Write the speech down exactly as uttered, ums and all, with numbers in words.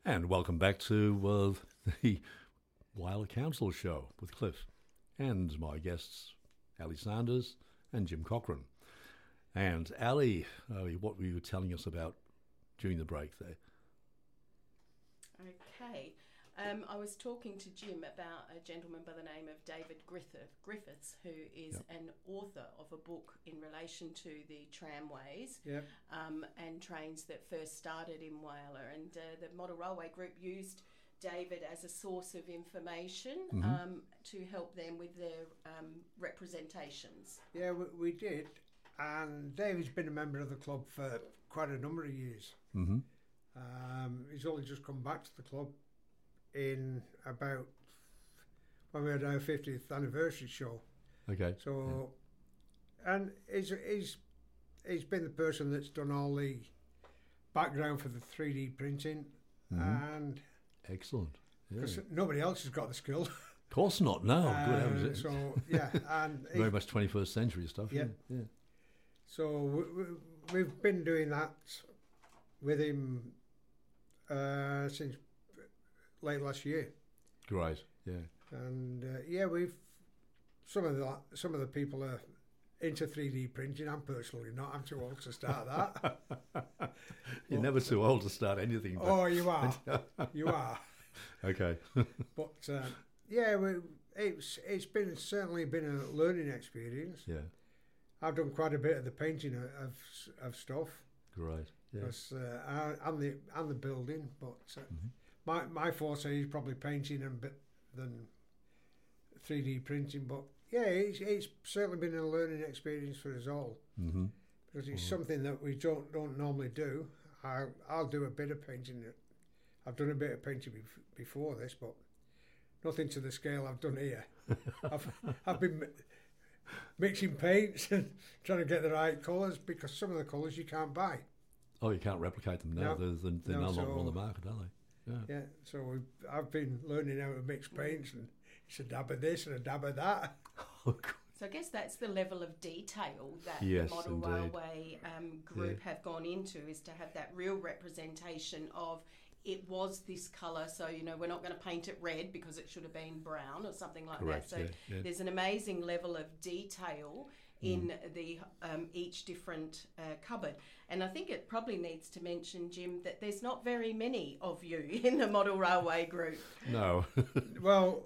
And welcome back to uh, the Whyalla Council Show with Cliff and my guests, Ali Sanders and Jim Cochran. And Ali, uh, what were you telling us about during the break there? Okay. Um, I was talking to Jim about a gentleman by the name of David Griffith, Griffiths, who is Yep. an author of a book in relation to the tramways Yep. um, and trains that first started in Whyalla. And uh, the Model Railway Group used David as a source of information Mhm. um, to help them with their um, representations. Yeah, we, we did. And David's been a member of the club for quite a number of years. Mm-hmm. Um, he's only just come back to the club in about when we had our fiftieth anniversary show. Okay. So, and he's, he's, he's been the person that's done all the background for the three D printing. Mhm. And Excellent. Yeah. because nobody else has got the skill. Of course not. No. Good Uh, heavens. so, yeah. And Very much twenty-first century stuff. Yeah. Yeah. So we, we, we've been doing that with him uh, since late last year, Great. Yeah. and uh, yeah, we've some of the some of the people are into three D printing. I'm personally not. I'm too old to start that. You're never too old to start anything. But Oh, you are, you are. okay. But uh, yeah, we, it's it's been certainly been a learning experience. Yeah. I've done quite a bit of the painting of of, of stuff. Great. Yeah. Because uh, I- and the and the building, but uh, Mhm. my my forte is probably painting and bit than three D printing. But yeah, it's, it's certainly been a learning experience for us all Mm-hmm. because it's Mhm. something that we don't don't normally do. I I'll do a bit of painting. I've done a bit of painting bef- before this, but nothing to the scale I've done here. I've I've been mi- mixing paints and trying to get the right colours because some of the colours you can't buy. Oh, you can't replicate them now. No. They're, they're, they're No, no longer so- on the market, are they? Yeah. Yeah, so we I've been learning how to mix paints, and it's a dab of this and a dab of that. Oh, good. So I guess that's the level of detail that Yes, the Model indeed. Railway um, group have gone into, is to have that real representation of it was this colour. So, you know, we're not going to paint it red because it should have been brown or something like Correct. that. So yeah, yeah. there's an amazing level of detail in the um, each different uh, cupboard. And I think it probably needs to mention, Jim, that there's not very many of you in the Model Railway group. No. Well,